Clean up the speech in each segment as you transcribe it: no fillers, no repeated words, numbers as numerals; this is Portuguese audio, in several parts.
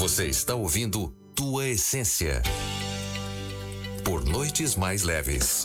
Você está ouvindo Tua Essência por Noites Mais Leves.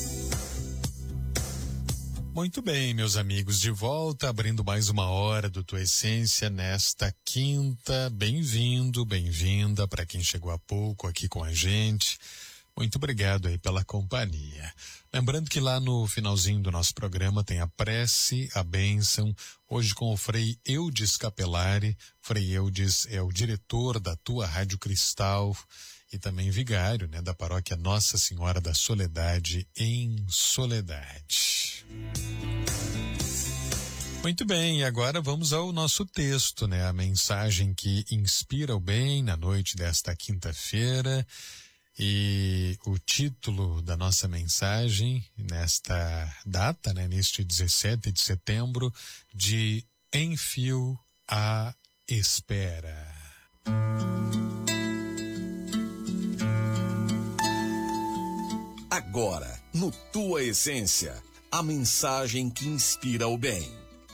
Muito bem, meus amigos, de volta, abrindo mais uma hora do Tua Essência nesta quinta. Bem-vindo, bem-vinda para quem chegou há pouco aqui com a gente. Muito obrigado aí pela companhia. Lembrando que lá no finalzinho do nosso programa tem a prece, a bênção, hoje com o Frei Eudes Capelari. Frei Eudes é o diretor da Tua Rádio Cristal e também vigário, né, da paróquia Nossa Senhora da Soledade em Soledade. Muito bem, e agora vamos ao nosso texto, né, a mensagem que inspira o bem na noite desta quinta-feira. E o título da nossa mensagem nesta data, né, neste 17 de setembro, de Em Fio à Espera. Agora, no Tua Essência, a mensagem que inspira o bem.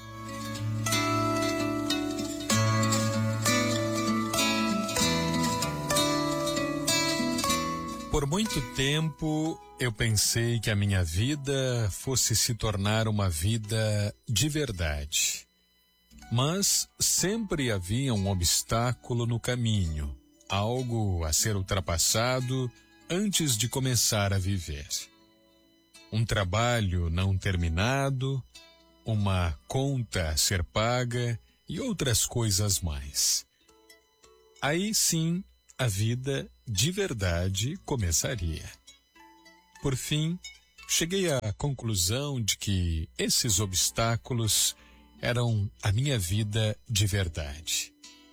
Por muito tempo, eu pensei que a minha vida fosse se tornar uma vida de verdade. Mas sempre havia um obstáculo no caminho, algo a ser ultrapassado antes de começar a viver. Um trabalho não terminado, uma conta a ser paga e outras coisas mais. Aí sim, a vida de verdade começaria. Por fim, cheguei à conclusão de que esses obstáculos eram a minha vida de verdade.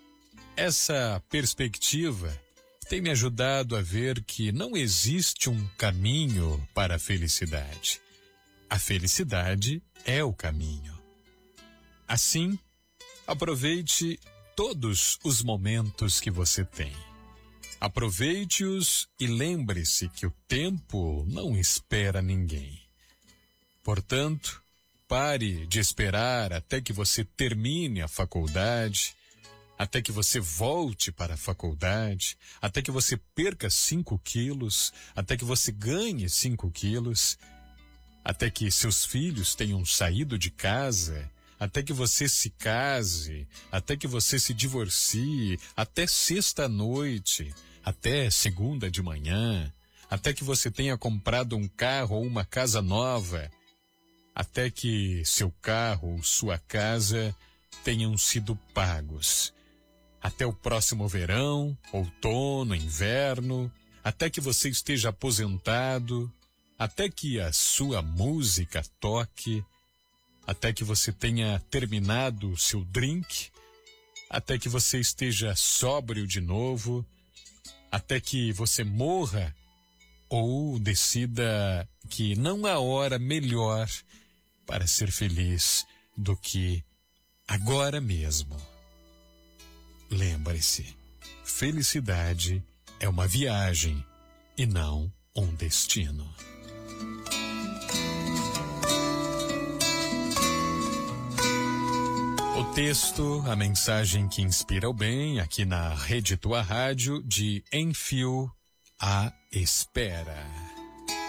Essa perspectiva tem me ajudado a ver que não existe um caminho para a felicidade. A felicidade é o caminho. Assim, aproveite todos os momentos que você tem. Aproveite-os e lembre-se que o tempo não espera ninguém. Portanto, pare de esperar até que você termine a faculdade, até que você volte para a faculdade, até que você perca 5 quilos, até que você ganhe 5 quilos, até que seus filhos tenham saído de casa, até que você se case, até que você se divorcie, até sexta-noite, até segunda de manhã, até que você tenha comprado um carro ou uma casa nova, até que seu carro ou sua casa tenham sido pagos, até o próximo verão, outono, inverno, até que você esteja aposentado, até que a sua música toque, até que você tenha terminado o seu drink, até que você esteja sóbrio de novo, até que você morra ou decida que não há hora melhor para ser feliz do que agora mesmo. Lembre-se, felicidade é uma viagem e não um destino. O texto, a mensagem que inspira o bem, aqui na Rede Tua Rádio, de Em Fio à Espera.